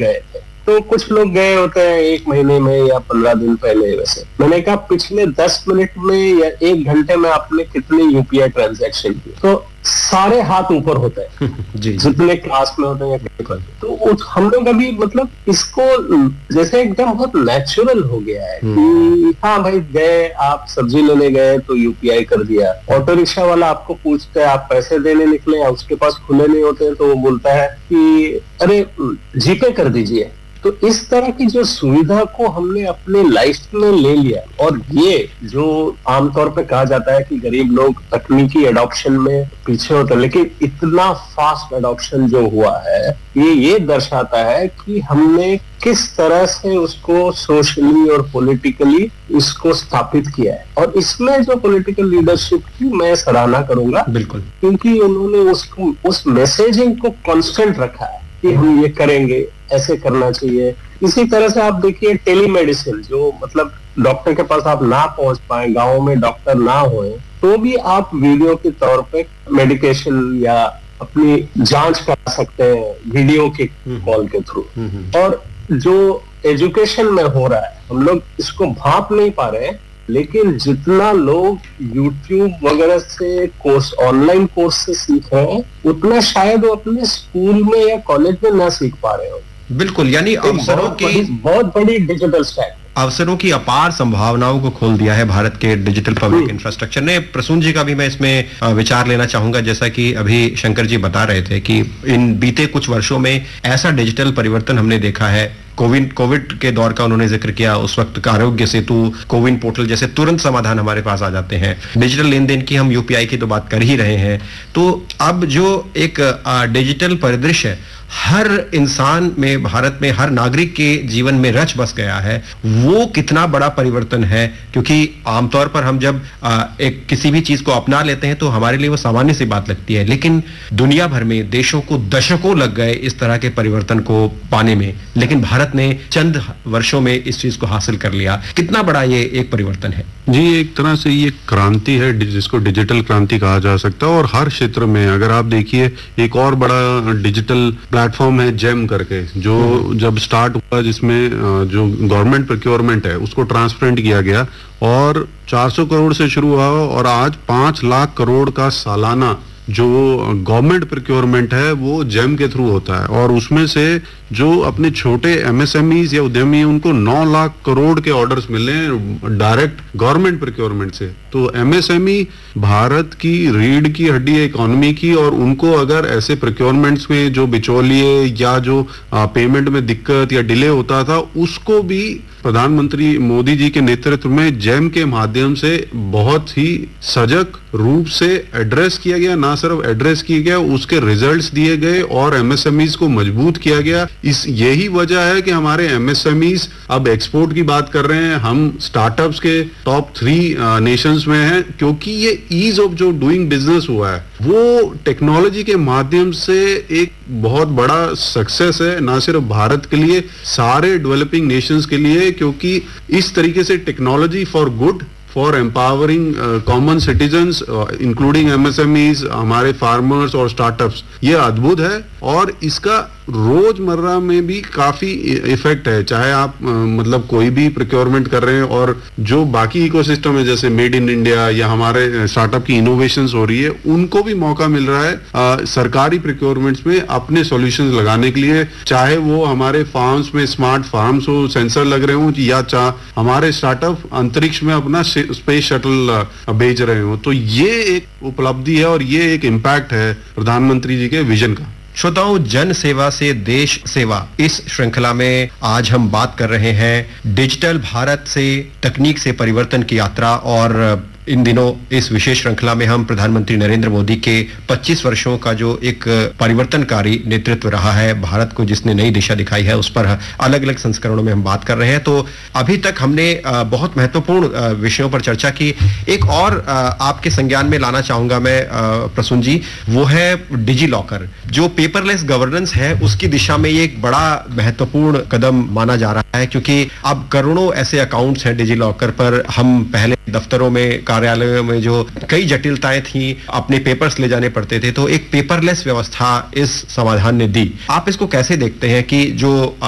गए थे, तो कुछ लोग गए होते हैं 1 महीने में या 15 दिन पहले। वैसे मैंने कहा पिछले 10 मिनट में या 1 घंटे में आपने कितने यूपीआई ट्रांजैक्शन किए, तो सारे हाथ ऊपर होते हैं जी जितने क्लास में होते हैं या कहीं पर। तो हम लोग अभी मतलब इसको जैसे एकदम बहुत नेचुरल हो गया है कि हाँ भाई गए, आप सब्जी लेने गए तो यूपीआई कर दिया। ऑटो रिक्शा वाला आपको पूछता है आप पैसे देने निकले या उसके पास खुले नहीं होते तो वो बोलता है कि अरे जीपे कर दीजिए। तो इस तरह की जो सुविधा को हमने अपने लाइफ में ले लिया, और ये जो आमतौर पे कहा जाता है कि गरीब लोग तकनीकी एडॉप्शन में पीछे होते हैं, लेकिन इतना फास्ट एडॉप्शन जो हुआ है ये दर्शाता है कि हमने किस तरह से उसको सोशली और पॉलिटिकली इसको स्थापित किया है। और इसमें जो पॉलिटिकल लीडरशिप की मैं सराहना करूंगा, बिल्कुल, क्योंकि उन्होंने उसको उस मैसेजिंग को कांस्टेंट रखा है कि हम ये करेंगे, ऐसे करना चाहिए। इसी तरह से आप देखिए टेलीमेडिसिन, जो मतलब डॉक्टर के पास आप ना पहुंच पाए, गांव में डॉक्टर ना होए, तो भी आप वीडियो के तौर पे मेडिकेशन या अपनी जांच कर सकते हैं वीडियो के कॉल के थ्रू। और जो एजुकेशन में हो रहा है, हम लोग इसको भाप नहीं पा रहे हैं, लेकिन जितना लोग YouTube वगैरह से कोर्स, ऑनलाइन कोर्स से सीख रहे हैं, उतना शायद वो अपने स्कूल में या कॉलेज में ना सीख पा रहे हो। बिल्कुल, यानी अवसरों की बहुत बड़ी डिजिटल स्टैक, अवसरों की अपार संभावनाओं को खोल दिया है भारत के डिजिटल पब्लिक इंफ्रास्ट्रक्चर ने। प्रसून जी का भी मैं इसमें विचार लेना चाहूंगा। जैसा कि अभी शंकर जी बता रहे थे कि इन बीते कुछ वर्षों में ऐसा डिजिटल परिवर्तन हमने देखा है। कोविड के दौर का उन्होंने जिक्र किया, उस वक्त का आरोग्य सेतु, कोविन पोर्टल जैसे तुरंत समाधान हमारे पास आ जाते हैं। डिजिटल लेन देन की हम यूपीआई की तो बात कर ही रहे हैं। तो अब जो एक डिजिटल परिदृश्य हर इंसान में, भारत में हर नागरिक के जीवन में रच बस गया है, वो कितना बड़ा परिवर्तन है। क्योंकि आमतौर पर हम जब एक किसी भी चीज को अपना लेते हैं तो हमारे लिए वो सामान्य सी बात लगती है, लेकिन दुनिया भर में देशों को दशकों लग गए इस तरह के परिवर्तन को पाने में, लेकिन भारत ने चंद वर्षों में इस चीज को हासिल कर लिया। कितना बड़ा ये एक परिवर्तन है जी। एक तरह से ये क्रांति है जिसको डिजिटल क्रांति कहा जा सकता है। और हर क्षेत्र में अगर आप देखिए, एक और बड़ा डिजिटल प्लेटफॉर्म है जेम करके, जो जब स्टार्ट हुआ, जिसमें जो गवर्नमेंट प्रोक्योरमेंट है उसको ट्रांसपेरेंट किया गया, और 400 करोड़ से शुरू हुआ और आज 5 लाख करोड़ का सालाना जो गवर्नमेंट प्रोक्योरमेंट है वो जेम के थ्रू होता है। और उसमें से जो अपने छोटे एमएसएमईज या उद्यमी, उनको 9 लाख करोड़ के ऑर्डर्स मिले हैं डायरेक्ट गवर्नमेंट प्रोक्योरमेंट से। तो एमएसएमई भारत की रीढ़ की हड्डी है इकोनॉमी की, और उनको अगर ऐसे प्रोक्योरमेंट्स में जो बिचौलिए या जो पेमेंट में दिक्कत या डिले होता था, उसको भी प्रधानमंत्री मोदी जी के नेतृत्व में जेम के माध्यम से बहुत ही सजग रूप से एड्रेस किया गया। ना सिर्फ एड्रेस किया गया, उसके रिजल्ट्स दिए गए और एमएसएमईज को मजबूत किया गया। इस यही वजह है कि हमारे एमएसएमईज अब एक्सपोर्ट की बात कर रहे हैं। हम स्टार्टअप्स के टॉप 3 नेशंस में हैं, क्योंकि ये ईज ऑफ जो डूइंग बिजनेस हुआ है वो टेक्नोलॉजी के माध्यम से एक बहुत बड़ा सक्सेस है, ना सिर्फ भारत के लिए, सारे डेवलपिंग नेशंस के लिए। क्योंकि इस तरीके से technology for good, for empowering common citizens including MSMEs, हमारे फार्मर्स और स्टार्टअप्स, ये अद्भुत है। और इसका रोजमर्रा में भी काफी इफेक्ट है। चाहे आप मतलब कोई भी प्रोक्योरमेंट कर रहे हैं, और जो बाकी इकोसिस्टम है जैसे मेड इन इंडिया या हमारे स्टार्टअप की इनोवेशंस हो रही है, उनको भी मौका मिल रहा है सरकारी प्रोक्योरमेंट्स में अपने सॉल्यूशंस लगाने के लिए। चाहे वो हमारे फार्म्स में स्मार्ट फार्म्स हो, सेंसर लग रहे हो, या हमारे स्टार्टअप अंतरिक्ष में अपना स्पेस शटल भेज रहे हो। तो ये एक उपलब्धि है और ये एक इम्पैक्ट है प्रधानमंत्री जी के विजन का। श्रोताओं, जन सेवा से देश सेवा, इस श्रृंखला में आज हम बात कर रहे हैं डिजिटल भारत से तकनीक से परिवर्तन की यात्रा। और इन दिनों इस विशेष श्रृंखला में हम प्रधानमंत्री नरेंद्र मोदी के 25 वर्षों का जो एक परिवर्तनकारी नेतृत्व रहा है, भारत को जिसने नई दिशा दिखाई है, उस पर अलग अलग संस्करणों में हम बात कर रहे हैं। तो अभी तक हमने बहुत महत्वपूर्ण विषयों पर चर्चा की। एक और आपके संज्ञान में लाना चाहूंगा मैं प्रसून जी, वो है डिजी लॉकर। जो पेपरलेस गवर्नेंस है उसकी दिशा में ये एक बड़ा महत्वपूर्ण कदम माना जा रहा है, क्योंकि अब करोड़ों ऐसे अकाउंट्स हैं डिजी लॉकर पर। हम पहले दफ्तरों में, कार्यालयों में जो कई जटिलताएं थी, अपने पेपर्स ले जाने पड़ते थे, तो एक पेपरलेस व्यवस्था इस समाधान ने दी। आप इसको कैसे देखते हैं कि जो